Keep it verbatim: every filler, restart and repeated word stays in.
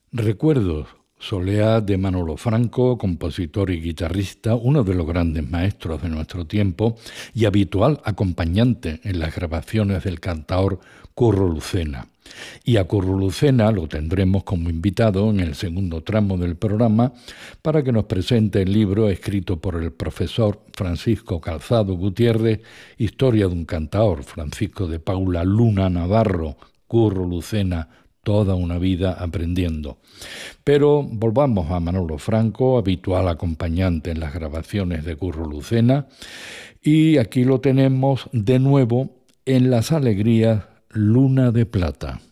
Recuerdos, Soleá de Manolo Franco, compositor y guitarrista, uno de los grandes maestros de nuestro tiempo y habitual acompañante en las grabaciones del cantaor Curro Lucena. Y a Curro Lucena lo tendremos como invitado en el segundo tramo del programa para que nos presente el libro escrito por el profesor Francisco Calzado Gutiérrez, Historia de un cantaor, Francisco de Paula Luna Navarro, Curro Lucena, toda una vida aprendiendo. Pero volvamos a Manolo Franco, habitual acompañante en las grabaciones de Curro Lucena, y aquí lo tenemos de nuevo en Las Alegrías Luna de Plata.